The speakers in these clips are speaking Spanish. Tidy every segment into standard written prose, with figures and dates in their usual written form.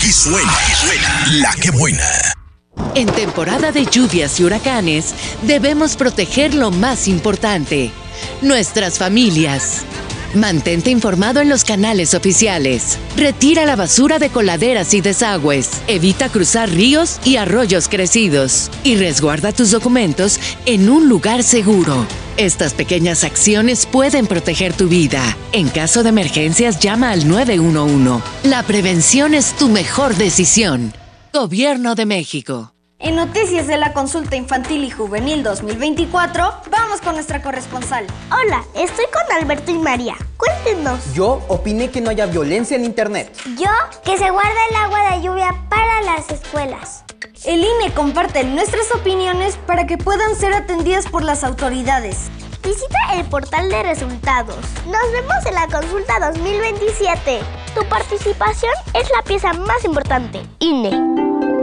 Aquí suena La Que Buena. En temporada de lluvias y huracanes, debemos proteger lo más importante, nuestras familias. Mantente informado en los canales oficiales. Retira la basura de coladeras y desagües. Evita cruzar ríos y arroyos crecidos. Y resguarda tus documentos en un lugar seguro. Estas pequeñas acciones pueden proteger tu vida. En caso de emergencias, llama al 911. La prevención es tu mejor decisión. Gobierno de México. En noticias de la Consulta Infantil y Juvenil 2024, vamos con nuestra corresponsal. Hola, estoy con Alberto y María. Cuéntenos. Yo opiné que no haya violencia en internet. Yo, que se guarda el agua de lluvia para las escuelas. El INE comparte nuestras opiniones para que puedan ser atendidas por las autoridades. Visita el portal de resultados. Nos vemos en la Consulta 2027. Tu participación es la pieza más importante. INE.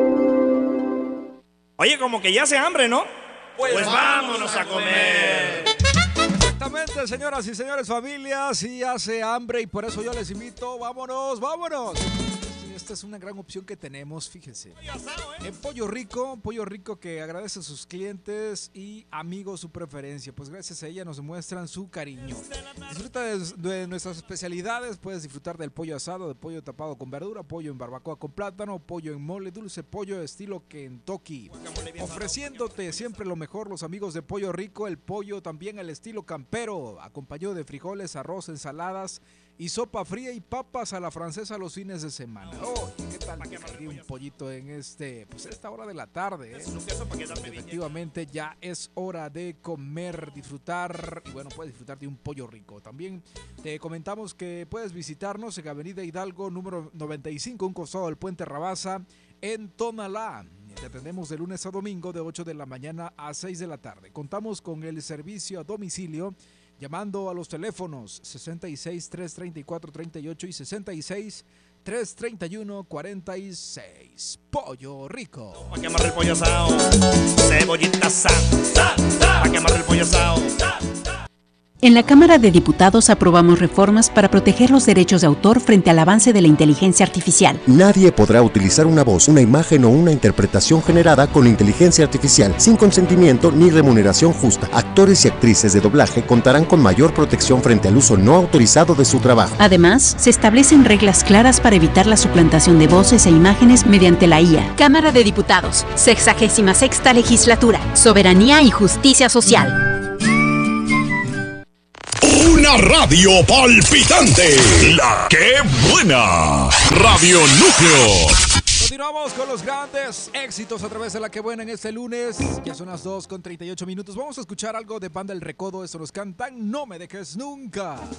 Oye, como que ya hace hambre, ¿no? Pues vámonos a comer. Exactamente, señoras y señores, familias, sí hace hambre y por eso yo les invito, vámonos. Esta es una gran opción que tenemos, fíjense. En Pollo Rico que agradece a sus clientes y amigos su preferencia, pues gracias a ella nos demuestran su cariño. Disfruta de nuestras especialidades, puedes disfrutar del pollo asado, de pollo tapado con verdura, pollo en barbacoa con plátano, pollo en mole, dulce pollo estilo Kentucky. Ofreciéndote siempre lo mejor los amigos de Pollo Rico, el pollo también al estilo campero, acompañado de frijoles, arroz, ensaladas y sopa fría y papas a la francesa los fines de semana. Oh, ¿qué tal? Aquí un pollito en esta hora de la tarde, ¿eh? Efectivamente ya es hora de comer, disfrutar y bueno, puedes disfrutar de un Pollo Rico. También te comentamos que puedes visitarnos en Avenida Hidalgo número 95, un costado del Puente Rabasa en Tonalá. Te atendemos de lunes a domingo de 8 de la mañana a 6 de la tarde. Contamos con el servicio a domicilio llamando a los teléfonos 66-334-38 y 66-331-46. Pollo Rico. Pa' que amarre el pollo asado, cebollita pa' que amarre el pollo asado. En la Cámara de Diputados aprobamos reformas para proteger los derechos de autor frente al avance de la inteligencia artificial. Nadie podrá utilizar una voz, una imagen o una interpretación generada con inteligencia artificial sin consentimiento ni remuneración justa. Actores y actrices de doblaje contarán con mayor protección frente al uso no autorizado de su trabajo. Además, se establecen reglas claras para evitar la suplantación de voces e imágenes mediante la IA. Cámara de Diputados, 66ª Legislatura, Soberanía y Justicia Social. Una radio palpitante. La Que Buena. Radio Núcleo. Continuamos con los grandes éxitos a través de La Que Buena en este lunes. Ya son las 2:38. Vamos a escuchar algo de Banda El Recodo. Eso nos cantan No Me Dejes Nunca.